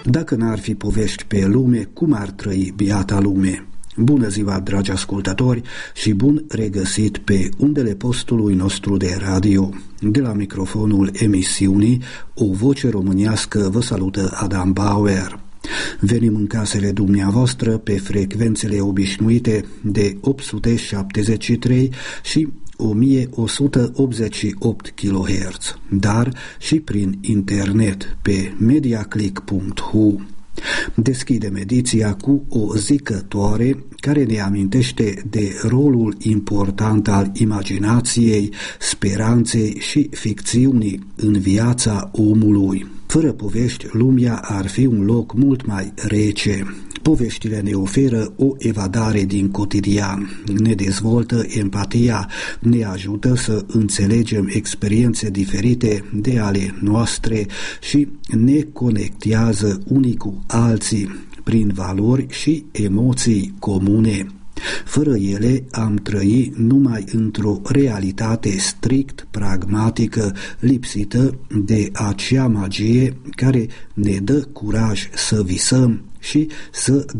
Dacă n-ar fi povești pe lume, cum ar trăi biata lume? Bună ziua, dragi ascultători, și bun regăsit pe undele postului nostru de radio. De la microfonul emisiunii O Voce Românească vă salută Adam Bauer. Venim în casele dumneavoastră pe frecvențele obișnuite de 873 și 1188 kHz, dar și prin internet pe mediaclick.hu. Deschidem ediția cu o zicătoare care ne amintește de rolul important al imaginației, speranței și ficțiunii în viața omului. Fără povești, lumea ar fi un loc mult mai rece. Poveștile ne oferă o evadare din cotidian, ne dezvoltă empatia, ne ajută să înțelegem experiențe diferite de ale noastre și ne conectează unii cu alții prin valori și emoții comune. Fără ele am trăi numai într-o realitate strict pragmatică, lipsită de acea magie care ne dă curaj să visăm și să